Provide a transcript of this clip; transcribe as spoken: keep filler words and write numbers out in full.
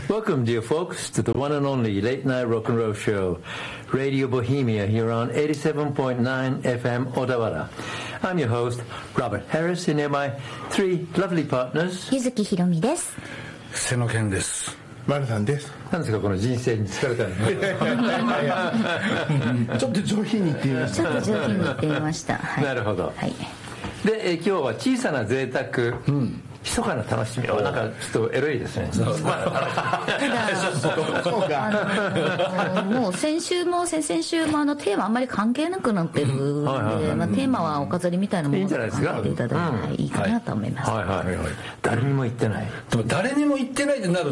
Welcome, dear folks, to the one and only late night rock and roll show, Radio Bohemia, here on eighty-seven point nine F M Odawara. I'm your host, Robert Harris, and here are my three lovely partners. 柚木ひろみです。 瀬野健です。 マルさんです。 なんですかこの人生に疲れたのちょっと上品に言ってみました。 ちょっと上品に言ってみました。はい、 なるほど。 はい、 で、え今日は小さな贅沢。うん密かな楽しみをなんかちょっとエロいですね。 ただあのもう先週も先々週もあのテーマあんまり関係なくなってるので、まあテーマはお飾りみたいなものを考えていただいていいかなと思います。 はいはいはい。誰にも言ってない。 でも誰にも言ってないってなる